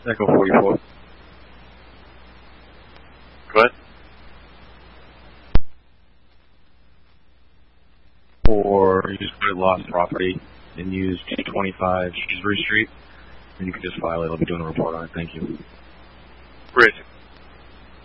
Echo 44. Go ahead. Or you just put lost property and use 225 Shrewsbury Street, and you can just file it. I'll be doing a report on it. Thank you. Great.